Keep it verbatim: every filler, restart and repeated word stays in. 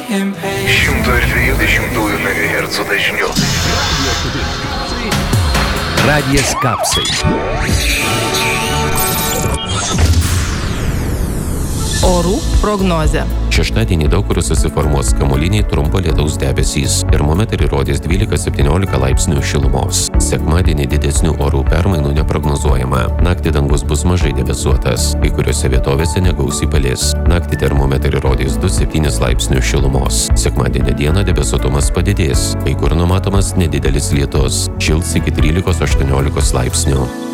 šimto dviejų megahercų dažniu. Radijas Kapsai. Orų prognozė. Šeštadienį daug kur susiformuos kamuoliniai trumpo lietaus debesys. Termometrai rodys dvylika septyniolika laipsnių šilumos. Sekmadienį didesnių orų permainų neprognozuojama. Naktį dangus bus mažai debesuotas. Kai kuriuose vietovėse negausiai palis. Naktį termometrai rodys du septynis laipsnių šilumos. Sekmadienį dieną debesuotumas padidės. Kai kur numatomas nedidelis lietus. Šils iki trylikos aštuoniolikos laipsnių.